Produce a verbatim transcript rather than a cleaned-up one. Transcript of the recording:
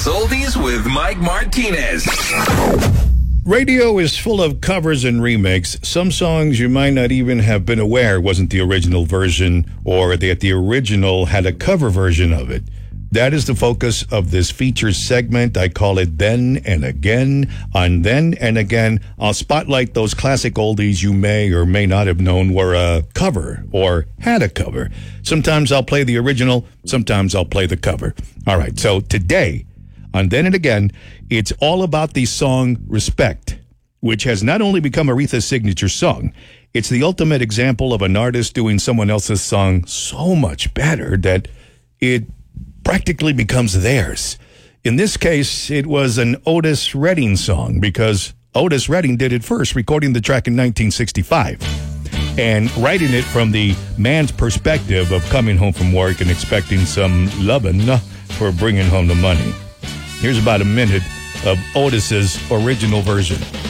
Plus Oldies with Mike Martinez. Radio is full of covers and remakes. Some songs you might not even have been aware wasn't the original version, or that the original had a cover version of it. That is the focus of this feature segment. I call it Then and Again. On Then and Again, I'll spotlight those classic oldies you may or may not have known were a cover or had a cover. Sometimes I'll play the original, sometimes I'll play the cover. All right, so today, on Then and Again, it's all about the song Respect, which has not only become Aretha's signature song, it's the ultimate example of an artist doing someone else's song so much better that it practically becomes theirs. In this case, it was an Otis Redding song because Otis Redding did it first, recording the track in nineteen sixty-five and writing it from the man's perspective of coming home from work and expecting some lovin' for bringing home the money. Here's about a minute of Otis's original version.